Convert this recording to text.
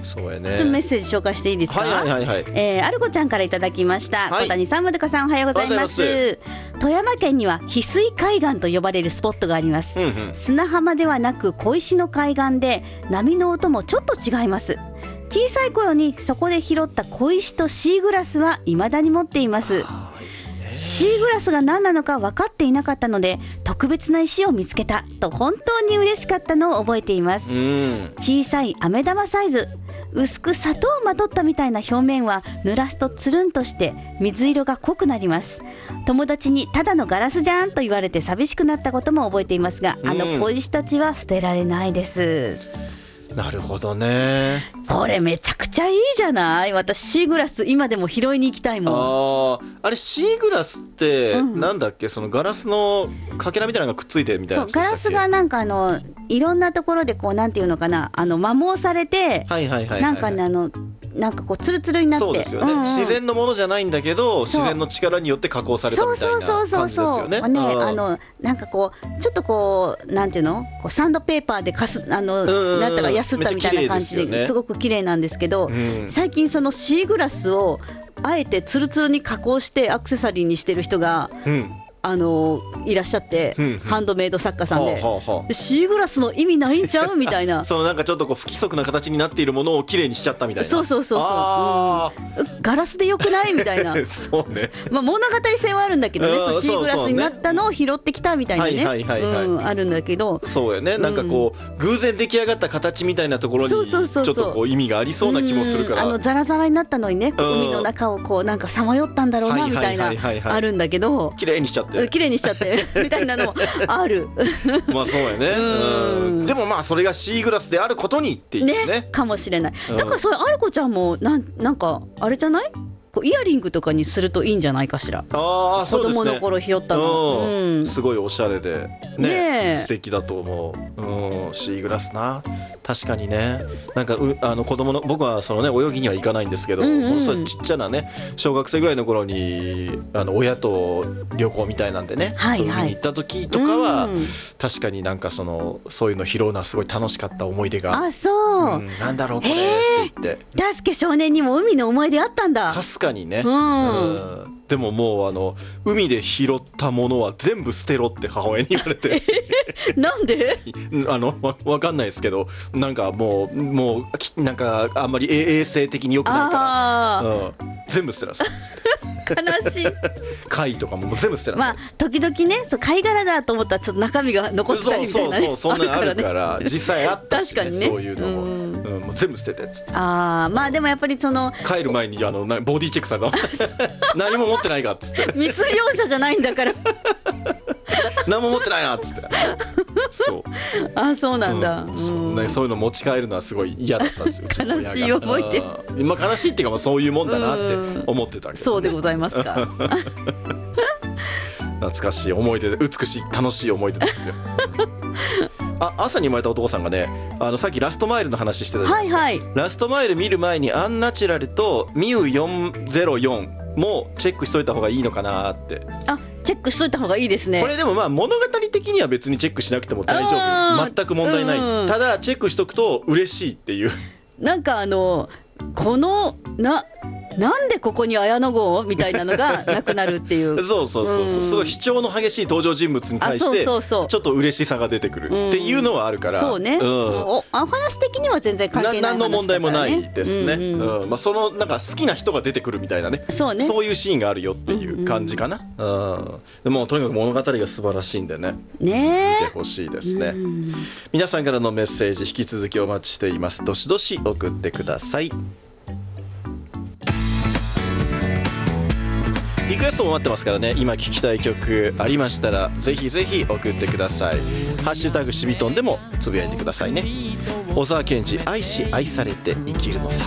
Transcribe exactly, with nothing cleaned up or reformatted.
そうやね。 ちょっとメッセージ紹介していいですか。 はいはいはいはい、 えー、アルコちゃんからいただきました、はい、小谷さん、まどかさん、おはようございます。富山県には翡翠海岸と呼ばれるスポットがあります、うんうん、砂浜ではなく小石の海岸で波の音もちょっと違います。小さい頃にそこで拾った小石とシーグラスは未だに持っています。シーグラスが何なのか分かっていなかったので特別な石を見つけたと本当に嬉しかったのを覚えています。うん、小さい飴玉サイズ、薄く砂糖をまとったみたいな表面は濡らすとつるんとして水色が濃くなります。友達にただのガラスじゃんと言われて寂しくなったことも覚えていますが、あの小石たちは捨てられないです。 なるほどね。 これめちゃくちゃいいじゃない。私シーグラス今でも拾いに行きたいもん。 ああれシーグラスってなんだっけ、うん、そのガラスのかけらみたいなのがくっついてるみたいな。 そう、ガラスがなんかあのいろんなところでこうなんていうのかな、あの摩耗されて、 はいはいはいはい、 なんかねあのなんかこうツルツルになって、 そうですよね、うんうん、自然のものじゃないんだけど自然の力によって加工されたみたいな感じですよね。 ね、あのなんかこうちょっとこうなんていうの、こうサンドペーパーでかすあのなんとかやすったみたいな感じですごく綺麗なんですけど、うん、最近そのシーグラスをあえてツルツルに加工してアクセサリーにしてる人が、うん、あのいらっしゃって、うんうん、ハンドメイド作家さんで、はあはあ、シーグラスの意味ないんちゃうみたいなそのなんかちょっとこう不規則な形になっているものをきれいにしちゃったみたいな。 そうそうそうそう、うん、ガラスでよくないみたいなそうね、 まあ、物語性はあるんだけどね、そうシーグラスになったのを拾ってきたみたいなね、あるんだけど、 そうよね、なんかこう、うん、偶然出来上がった形みたいなところにちょっとこう意味がありそうな気もするから、 あのザラザラになったのにね、海の中をこうなんかさまよったんだろうなみたいなあるんだけど、 きれいにしちゃってきれいにしちゃってみたいなのもあるまあそうやね、うん、でもまあそれがシーグラスであることにっていう ね, ねかもしれない。だからそれある子ちゃんもなんなんかあれじゃない、こうイヤリングとかにするといいんじゃないかしら。 あ、そうですね、 子供の頃拾ったの、 うんうん、すごいおしゃれで ね, ね素敵だと思う、うん、シーグラスな、確かにね、なんかうあの子供の僕はその、ね、泳ぎには行かないんですけど、うんうん、ちっちゃなね小学生ぐらいの頃にあの親と旅行みたいなんでね、はいはい、そういう風に行った時とかは、うん、確かになんかそのそういうの拾うのはすごい楽しかった思い出が。 あ、そう、 うん、なんだろうこれって言って、 大輔少年にも海の思い出あったんだ。 かすかにね、うんうん、でももうあの海で拾ったものは全部捨てろって母親に言われてなんであのわかんないですけど、なんかもうもうなんかあんまり衛生的に良くないから、うん、全部捨てなさいっつって悲しい貝とかも全部捨てなさいっつって、 まあ、時々ねそう貝殻だと思ったらちょっと中身が残ったりみたいな、ね、 そうそうそう、そんなのあるから、ね、実際あったし、ね、 確かにね、 そういうのも、うんうん、もう全部捨ててっつって。 あ、まあでもやっぱりその帰る前にあのボディチェックされた何も持ってないかっつって密漁者じゃないんだから何も持ってないなっつってそうあ、そうなんだ、 うん、そうね、そういうの持ち帰るのはすごい嫌だったんですよ悲しい思い出、 今悲しいっていうか、まあ、そういうもんだなって思ってたけど、ね、 そうでございますか懐かしい思い出で、美しい楽しい思い出ですよあ、朝に生まれたお父さんがね、あのさっきラストマイルの話してたじゃないですか、はいはい、ラストマイル見る前にアンナチュラルとミューよんぜろよんもチェックしといた方がいいのかなって。 あ、チェックしといた方がいいですね。 これでもまあ物語的には別にチェックしなくても大丈夫、全く問題ない、うん、ただチェックしとくと嬉しいっていう、 なんかあのこのななんでここに綾野剛みたいなのがなくなるっていうそうそうそうそう、うん、すごい主張の激しい登場人物に対してちょっと嬉しさが出てくるっていうのはあるから、 うん、そうね、うん、お, お話的には全然関係ない話だからね、何の問題もないですね、うんうんうん、まあ、そのなんか好きな人が出てくるみたいなね、そうね、そういうシーンがあるよっていう感じかな、うんうん、でもとにかく物語が素晴らしいんでね、ね見てほしいですね、うん、皆さんからのメッセージ引き続きお待ちしています。どしどし送ってください。リクエストも待ってますからね、今聴きたい曲ありましたらぜひぜひ送ってください。ハッシュタグしびとんでもつぶやいてくださいね。小沢健二、愛し愛されて生きるのさ。